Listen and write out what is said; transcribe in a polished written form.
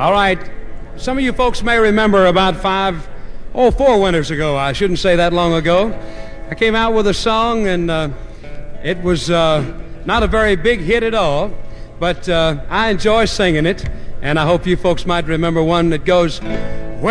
All right. Some of you folks may remember about 4 winters ago, I shouldn't say that long ago, I came out with a song, and it was not a very big hit at all, but I enjoy singing it, and I hope you folks might remember one that goes,